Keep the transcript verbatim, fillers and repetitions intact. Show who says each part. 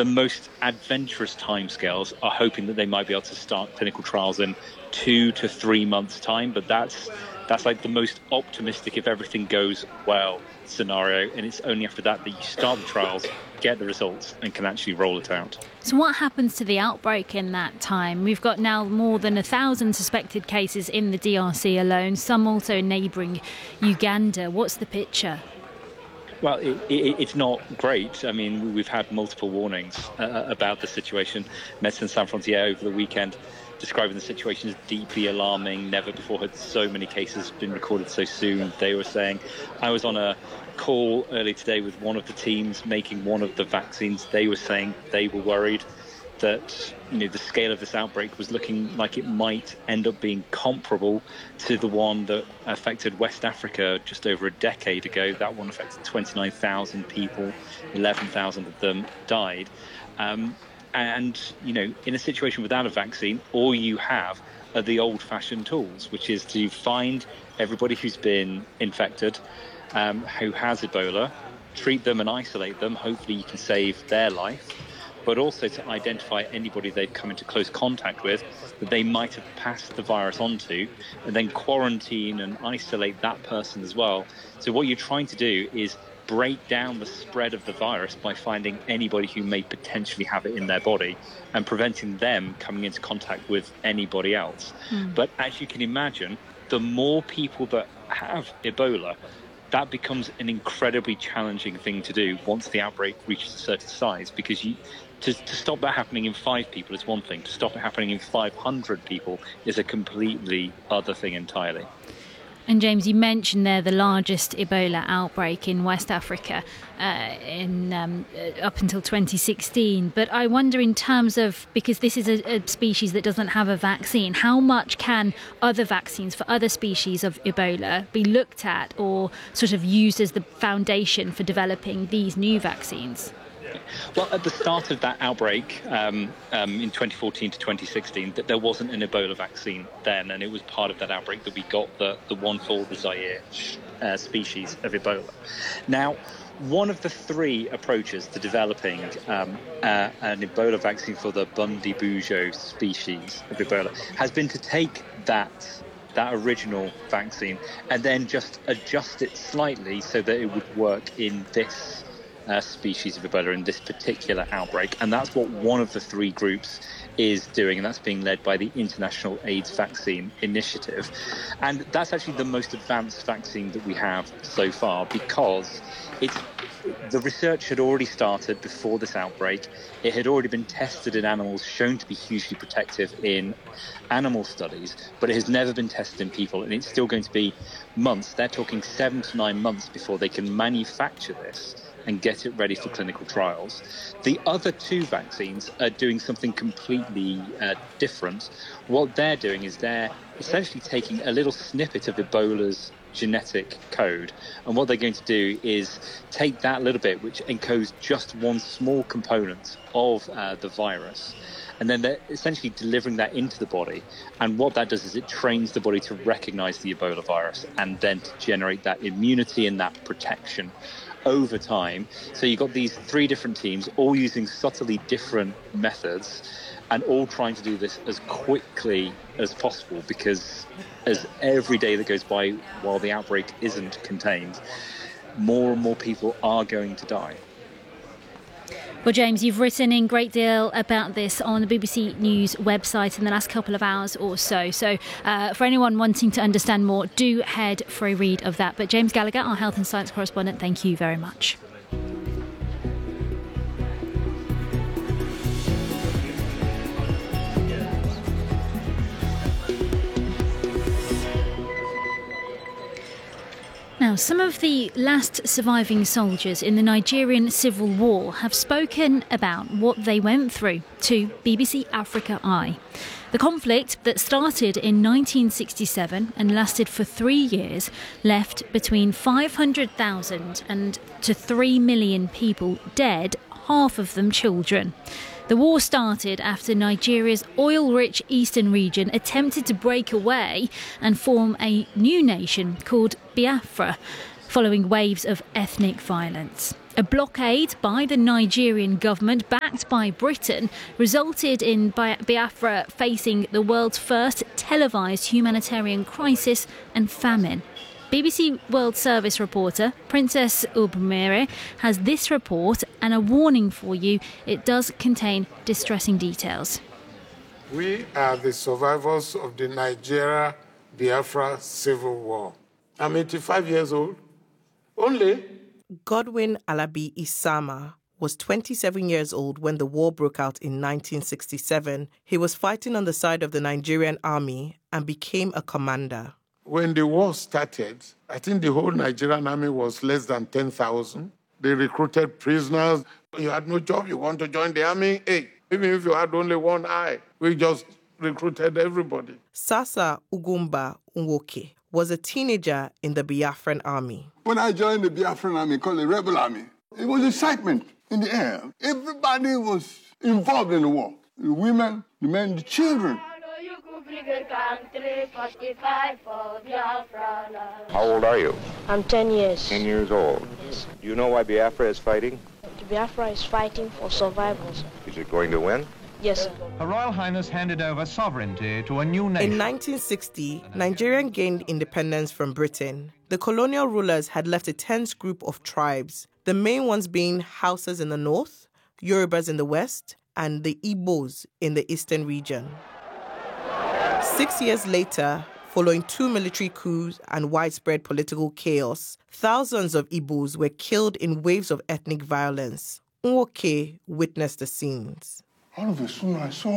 Speaker 1: the most adventurous timescales are hoping that they might be able to start clinical trials in two to three months' time, but that's that's like the most optimistic, if everything goes well, scenario, and it's only after that that you start the trials, get the results, and can actually roll it out.
Speaker 2: So what happens to the outbreak in that time? We've got now more than a thousand suspected cases in the D R C alone, some also in neighbouring Uganda. What's the picture?
Speaker 1: Well, it, it, it's not great. I mean, we've had multiple warnings uh, about the situation. Médecins Sans Frontières over the weekend describing the situation as deeply alarming. Never before had so many cases been recorded so soon. They were saying, I was on a call early today with one of the teams making one of the vaccines. They were saying they were worried that, you know, the scale of this outbreak was looking like it might end up being comparable to the one that affected West Africa just over a decade ago. That one affected twenty-nine thousand people, eleven thousand of them died. Um, and, you know, in a situation without a vaccine, all you have are the old-fashioned tools, which is to find everybody who's been infected, um, who has Ebola, treat them and isolate them. Hopefully you can save their life, but also to identify anybody they've come into close contact with that they might have passed the virus onto, and then quarantine and isolate that person as well. So what you're trying to do is break down the spread of the virus by finding anybody who may potentially have it in their body and preventing them coming into contact with anybody else. Mm. But as you can imagine, the more people that have Ebola, that becomes an incredibly challenging thing to do once the outbreak reaches a certain size, because you To, to stop that happening in five people is one thing. To stop it happening in five hundred people is a completely other thing entirely.
Speaker 2: And James, you mentioned there the largest Ebola outbreak in West Africa uh, in um, up until twenty sixteen. But I wonder, in terms of, because this is a, a species that doesn't have a vaccine, how much can other vaccines for other species of Ebola be looked at or sort of used as the foundation for developing these new vaccines?
Speaker 1: Well, at the start of that outbreak um, um, in twenty fourteen to twenty sixteen, that there wasn't an Ebola vaccine then, and it was part of that outbreak that we got the, the one for the Zaire uh, species of Ebola. Now, one of the three approaches to developing um, uh, an Ebola vaccine for the Bundibugyo species of Ebola has been to take that that original vaccine and then just adjust it slightly so that it would work in this Uh, species of Ebola in this particular outbreak. And that's what one of the three groups is doing, and that's being led by the International AIDS Vaccine Initiative. And that's actually the most advanced vaccine that we have so far, because it's the research had already started before this outbreak. It had already been tested in animals, shown to be hugely protective in animal studies, but it has never been tested in people, and it's still going to be months. They're talking seven to nine months before they can manufacture this and get it ready for clinical trials. The other two vaccines are doing something completely uh, different. What they're doing is they're essentially taking a little snippet of Ebola's genetic code, and what they're going to do is take that little bit, which encodes just one small component of uh, the virus, and then they're essentially delivering that into the body. And what that does is it trains the body to recognize the Ebola virus and then to generate that immunity and that protection over time. So you've got these three different teams all using subtly different methods and all trying to do this as quickly as possible, because as every day that goes by while the outbreak isn't contained, more and more people are going to die.
Speaker 2: Well, James, you've written in a great deal about this on the B B C News website in the last couple of hours or so. So uh, for anyone wanting to understand more, do head for a read of that. But James Gallagher, our health and science correspondent, thank you very much. Now, some of the last surviving soldiers in the Nigerian civil war have spoken about what they went through to B B C Africa Eye. The conflict that started in nineteen sixty-seven and lasted for three years left between five hundred thousand and to three million people dead, half of them children. The war started after Nigeria's oil-rich eastern region attempted to break away and form a new nation called Biafra, following waves of ethnic violence. A blockade by the Nigerian government, backed by Britain, resulted in Biafra facing the world's first televised humanitarian crisis and famine. B B C World Service reporter Princess Ubumere has this report and a warning for you. It does contain distressing details.
Speaker 3: We are the survivors of the Nigeria-Biafra civil war. I'm eighty-five years old. Only.
Speaker 4: Godwin Alabi Isama was twenty-seven years old when the war broke out in nineteen sixty-seven. He was fighting on the side of the Nigerian army and became a commander.
Speaker 3: When the war started, I think the whole Nigerian army was less than ten thousand. They recruited prisoners. You had no job, you want to join the army? Hey, even if you had only one eye, we just recruited everybody.
Speaker 4: Sasa Ugumba Nwoke was a teenager in the Biafran army.
Speaker 5: When I joined the Biafran army, called the Rebel Army, it was excitement in the air. Everybody was involved in the war. The women, the men, the children.
Speaker 6: How old are you?
Speaker 7: I'm ten years.
Speaker 6: Ten years old.
Speaker 7: Yes.
Speaker 6: Do you know why Biafra is fighting?
Speaker 7: The Biafra is fighting for survival.
Speaker 6: Is it going to win?
Speaker 7: Yes, sir.
Speaker 8: Her Royal Highness handed over sovereignty to a new nation.
Speaker 4: In nineteen sixty, Nigeria gained independence from Britain. The colonial rulers had left a tense group of tribes, the main ones being Hausas in the north, Yorubas in the west, and the Igbos in the eastern region. Six years later, following two military coups and widespread political chaos, thousands of Igbos were killed in waves of ethnic violence. Nwoke witnessed the scenes.
Speaker 5: All of a sudden I saw